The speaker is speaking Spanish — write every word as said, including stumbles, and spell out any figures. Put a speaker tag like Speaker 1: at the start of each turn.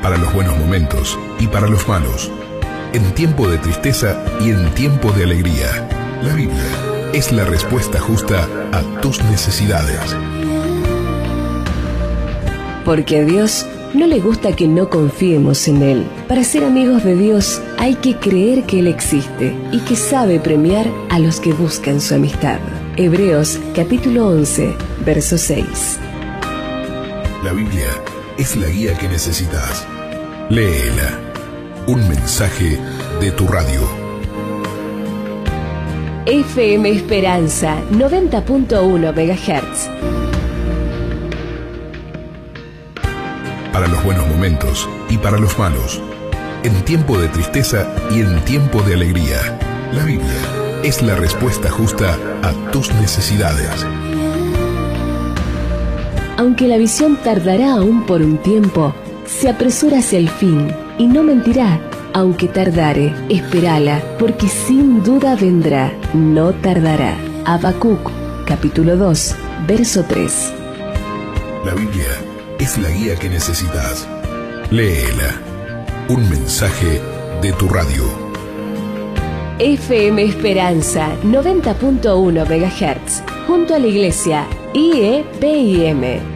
Speaker 1: para los buenos momentos y para los malos, en tiempo de tristeza y en tiempo de alegría. La Biblia es la respuesta justa a tus necesidades.
Speaker 2: Porque a Dios no le gusta que no confiemos en Él. Para ser amigos de Dios hay que creer que Él existe y que sabe premiar a los que buscan su amistad. Hebreos capítulo once, verso seis.
Speaker 1: La Biblia es la guía que necesitas. Léela. Un mensaje de tu radio.
Speaker 2: F M Esperanza noventa punto uno megahertz.
Speaker 1: Para los buenos momentos y para los malos, en tiempo de tristeza y en tiempo de alegría. La Biblia es la respuesta justa a tus necesidades.
Speaker 2: Aunque la visión tardará aún por un tiempo, se apresura hacia el fin y no mentirá. Aunque tardare, espérala, porque sin duda vendrá, no tardará. Habacuc, capítulo dos, verso tres.
Speaker 1: La Biblia es la guía que necesitas. Léela. Un mensaje de tu radio.
Speaker 2: F M Esperanza noventa punto uno megahertz, junto a la iglesia I E P I M.